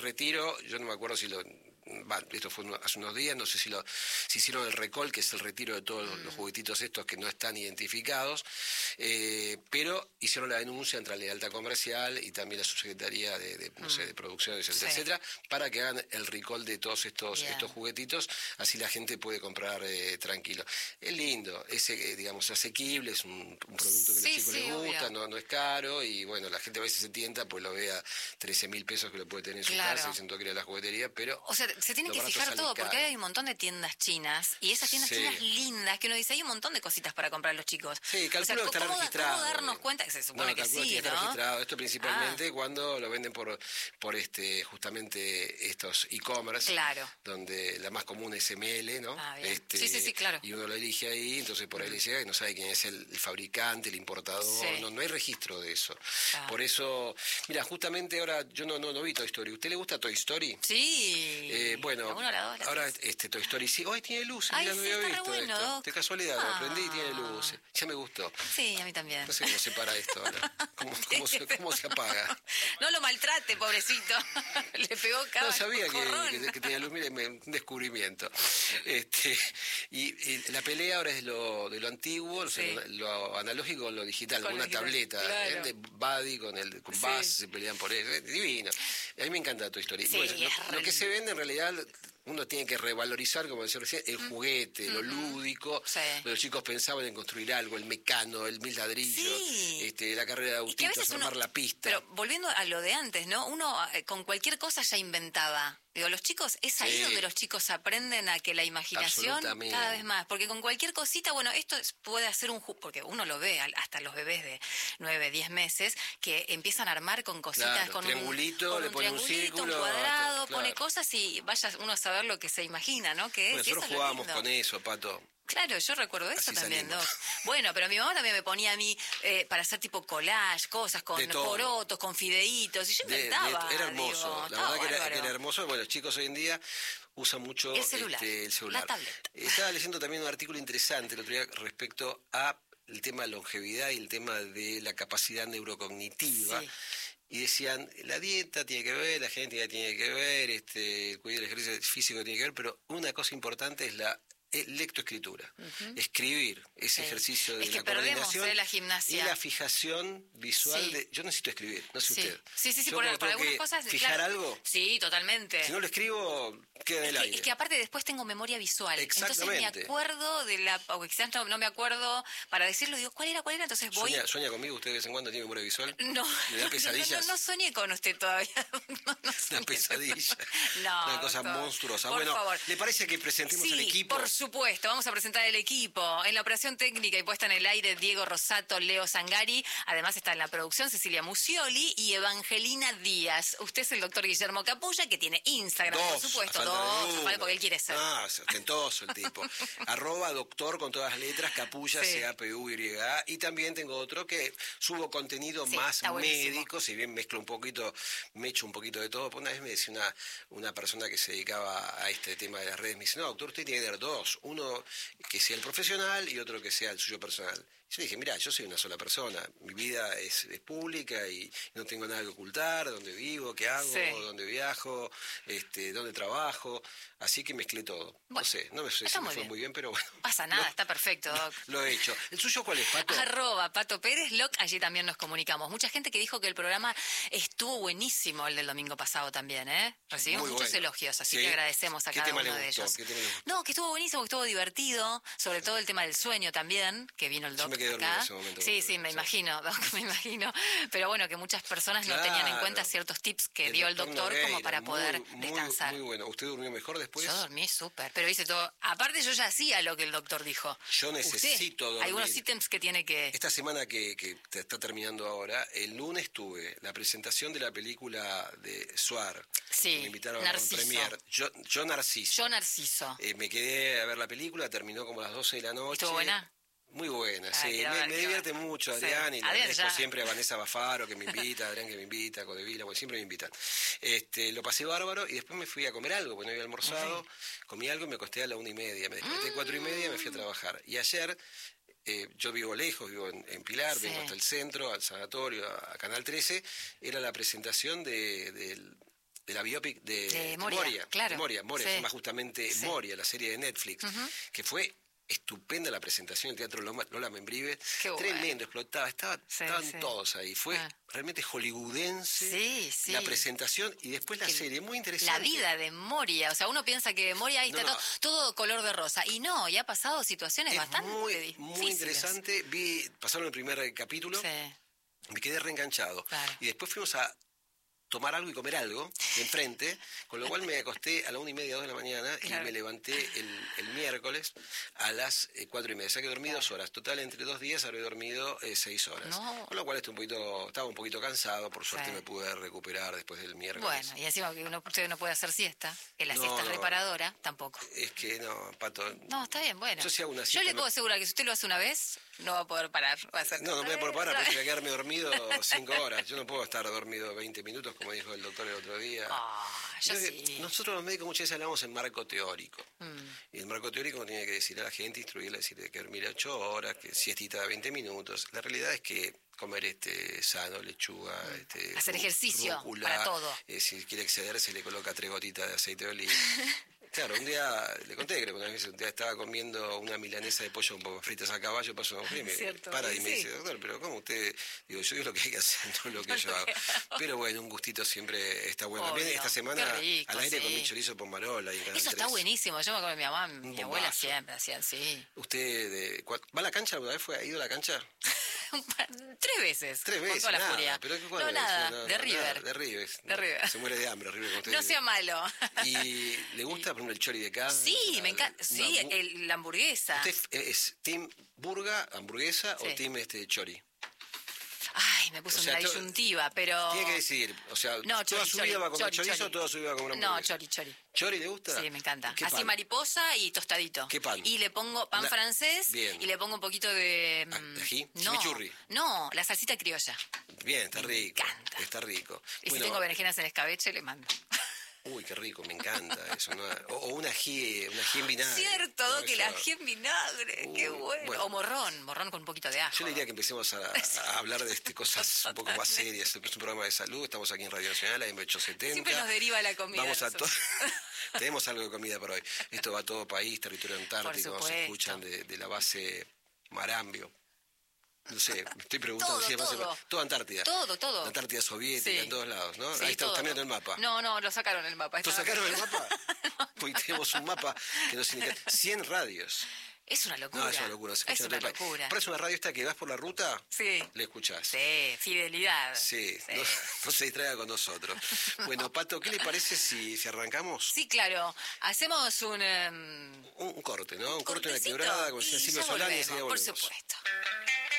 retiro, yo no me acuerdo si esto fue hace unos días, no sé si hicieron el recall, que es el retiro de todos los juguetitos estos que no están identificados, pero hicieron la denuncia entre la Lealtad Comercial y también la Subsecretaría de Producción, etcétera, etcétera, para que hagan el recall de todos estos juguetitos, así la gente puede comprar tranquilo. Es lindo, es digamos asequible, es un producto que a los chicos les gusta, no es caro, y bueno, la gente a veces se tienta, pues lo ve a 13.000 pesos que lo puede tener en su casa diciendo que ir a la juguetería, pero... O sea, se tiene que fijar todo, porque hay un montón de tiendas chinas, y esas tiendas chinas lindas, que uno dice, hay un montón de cositas para comprar a los chicos. Sí, calculo que estará registrado. ¿Cómo darnos cuenta? Que se supone que sí, que está ¿no? registrado. Esto principalmente cuando lo venden por justamente estos e-commerce, donde la más común es ML, ¿no? Sí, claro. Y uno lo elige ahí, entonces por ahí le llega y no sabe quién es el fabricante, el importador, no hay registro de eso. Por eso, mira, justamente ahora yo no vi Toy Story. ¿Usted le gusta Toy Story? Sí. Bueno, ahora Toy Story sí. Hoy tiene luces, ya no había visto esto. De casualidad, lo aprendí y tiene luces. Ya me gustó. Sí, a mí también. No sé cómo se para esto ahora. ¿Cómo se apaga? No lo maltrate, pobrecito. Le pegó cada No sabía que tenía luz, mire, un descubrimiento. Y la pelea ahora es de lo antiguo, lo analógico con lo digital, con una tableta, de Buddy con Buzz, se pelean por eso. Es divino. A mí me encanta Toy Story. Sí, bueno, lo que se vende en realidad, uno tiene que revalorizar, como decía recién, el juguete, lo lúdico. Los chicos pensaban en construir algo, el mecano, el mil ladrillos, la carrera de autitos, armar la pista. Pero volviendo a lo de antes, ¿no? Uno con cualquier cosa ya inventaba. Digo, los chicos, es ahí donde los chicos aprenden a que la imaginación cada vez más, porque con cualquier cosita, bueno, esto puede hacer porque uno lo ve, hasta los bebés de 9, 10 meses, que empiezan a armar con cositas, con triangulito, le pone un círculo, un cuadrado, pone cosas y vaya uno a saber lo que se imagina, ¿no? Que nosotros jugábamos con eso, Pato. Claro, yo recuerdo eso así también, salimos. Doc. Bueno, pero mi mamá también me ponía a mí para hacer tipo collage, cosas con porotos, con fideitos, y yo inventaba. Era hermoso, la verdad que era hermoso. Bueno, los chicos hoy en día usan mucho el celular. La tableta. Estaba leyendo también un artículo interesante el otro día respecto a el tema de longevidad y el tema de la capacidad neurocognitiva. Y decían, la dieta tiene que ver, la genética tiene que ver, el cuidado del ejercicio físico tiene que ver, pero una cosa importante es la lectoescritura, escribir, ese ejercicio de la coordinación la gimnasia y la fijación visual yo necesito escribir, no sé usted. Sí, por algunas cosas fijar algo. Sí, totalmente. Si no lo escribo, queda en el aire. Es que aparte después tengo memoria visual. Exactamente. Entonces me acuerdo o quizás no me acuerdo, para decirlo, digo, ¿cuál era? Entonces voy... ¿Sueña conmigo usted de vez en cuando? ¿Tiene memoria visual? No. ¿Le da pesadillas? No soñé con usted todavía. Una pesadilla. No. Una cosa monstruosa. Por favor. ¿Le parece que presentemos el equipo? Por supuesto, vamos a presentar el equipo. En la operación técnica y puesta en el aire, Diego Rosato, Leo Zangari. Además está en la producción Cecilia Musioli y Evangelina Díaz. Usted es el doctor Guillermo Capulla, que tiene Instagram, por supuesto. Porque él quiere ser. Ostentoso el tipo. @doctor con todas las letras, Capulla, CAPUYA. Y también tengo otro que subo contenido más médico, si bien me echo un poquito de todo. Una vez me decía una persona que se dedicaba a este tema de las redes, me dice, no, doctor, usted tiene que tener dos. Uno que sea el profesional y otro que sea el suyo personal. Yo dije, mira, yo soy una sola persona, mi vida es pública y no tengo nada que ocultar, dónde vivo, qué hago, dónde viajo, dónde trabajo, así que mezclé todo. Bueno, no sé si me fue muy bien, pero bueno. Pasa nada, está perfecto, Doc. Lo he hecho. ¿El suyo cuál es, Pato? @Pato Pérez Loc, allí también nos comunicamos. Mucha gente que dijo que el programa estuvo buenísimo, el del domingo pasado también, ¿eh? Recibimos muchos elogios, así que agradecemos a cada uno de ellos. No, que estuvo buenísimo, que estuvo divertido, sobre todo el tema del sueño también, que vino el Doc acá. En ese momento, sí, me imagino, Doc, me imagino. Pero bueno, que muchas personas no tenían en cuenta ciertos tips que dio el doctor como para poder descansar. Muy bueno. ¿Usted durmió mejor después? Yo dormí súper, pero hice todo. Aparte yo ya hacía lo que el doctor dijo. Yo necesito dormir. Algunos ítems que tiene que... Esta semana que está terminando ahora, el lunes tuve la presentación de la película de Suar. Sí, me invitaron Narciso. a premier. Yo Narciso. Me quedé a ver la película, terminó como a las 12 de la noche. ¿Estuvo buena? Muy buena, sí. Me divierte mucho, Adrián, y le agradezco siempre a Vanessa Bafaro que me invita, a Adrián que me invita, a Codevila, porque siempre me invitan. Lo pasé bárbaro y después me fui a comer algo, porque no había almorzado, comí algo y me acosté a la 1:30, me desperté 4:30 y me fui a trabajar. Y ayer, yo vivo lejos, vivo en Pilar, vengo hasta el centro, al sanatorio, a Canal 13, era la presentación del la biopic de Moria, claro. Moria, se llama justamente Moria, la serie de Netflix, que fue estupenda la presentación en el Teatro Lola Membrives, tremendo, explotaba, estaban todos ahí, fue realmente hollywoodense la presentación y después la serie, muy interesante. La vida de Moria, o sea, uno piensa que Moria ahí está todo color de rosa, y no, y ha pasado situaciones bastante difíciles. Muy interesante, pasaron el primer capítulo, me quedé reenganchado, y después fuimos a tomar algo y comer algo de enfrente, con lo cual me acosté a la 1:30, 2 de la mañana y me levanté el miércoles a las 4:30. O sea que dormí 2 horas. Total, entre 2 días habré dormido 6 horas. Con lo cual estaba un poquito cansado. Por suerte me pude recuperar después del miércoles. Bueno, y encima que usted no puede hacer siesta, que la siesta es reparadora, tampoco. Es que no, Pato. No, está bien, bueno. Yo sí hago una siesta. Yo le puedo asegurar que si usted lo hace una vez, no va a poder parar. No voy a poder parar porque voy a quedarme dormido 5 horas. Yo no puedo estar dormido 20 minutos, como dijo el doctor el otro día. Nosotros los médicos muchas veces hablamos en marco teórico. Y el marco teórico tiene que decir a la gente, instruirle, decirle que dormir 8 horas, que siestita de 20 minutos. La realidad es que comer sano, lechuga, hacer ejercicio rúcula, para todo. Si quiere excederse, le coloca 3 gotitas de aceite de oliva. Claro, un día, le conté, creo que una vez un día estaba comiendo una milanesa de pollo con papas fritas a caballo, pasó una mujer y me dice, doctor, pero ¿cómo usted? Digo, yo digo lo que hay que hacer, no lo que yo hago. Pero bueno, un gustito siempre está bueno. También esta semana al aire con mi chorizo pomarola. Eso está buenísimo, yo me acuerdo de mi mamá, mi abuela siempre hacían así. ¿Usted va a la cancha alguna vez? ¿Ha ido a la cancha? 3 veces. 3 veces, con toda la furia. ¿Pero de River. De River. De River. Se muere de hambre, River. No sea malo. ¿Y le gusta, por ejemplo, el chori de carne? Sí, me encanta. Sí, la hamburguesa. ¿Usted es team hamburguesa o team chori? Ay, me puso una disyuntiva, pero... Tiene que decidir, o sea, ¿toda su vida va a comer chorizo o toda su vida va a comer hamburguesa? No, chori. ¿Chori le gusta? Sí, me encanta. Así mariposa y tostadito. ¿Qué pan? Y le pongo pan francés. Bien. Y le pongo un poquito de... ¿Ají? ¿Chimichurri? No, la salsita criolla. Bien, está rico. Me encanta. Está rico. Y si tengo berenjenas en escabeche, le mando. Uy, qué rico, me encanta eso, ¿no? O un ají en vinagre. Cierto, que el ají en vinagre, qué bueno. O morrón con un poquito de ajo. Yo le diría que empecemos a hablar de cosas un poco más serias. Es un programa de salud, estamos aquí en Radio Nacional, en 870. Siempre nos deriva la comida. Vamos tenemos algo de comida para hoy. Esto va a todo país, territorio antártico, nos escuchan de la base Marambio. No sé, me estoy preguntando si toda Antártida. Todo. La Antártida soviética, en todos lados, ¿no? Sí, ahí está también en el mapa. No, lo sacaron el mapa. ¿Lo sacaron el mapa? Hoy tenemos un mapa que nos indica 100 radios. Es una locura. No, es una locura. Es una locura. Parece una radio esta que vas por la ruta, le escuchás. Sí, fidelidad. Sí. No se distraiga con nosotros. Bueno, Pato, ¿qué le parece si arrancamos? Sí, claro. Hacemos un corte, ¿no? Un corte de la quebrada, como decía Silvio Solari. Por supuesto.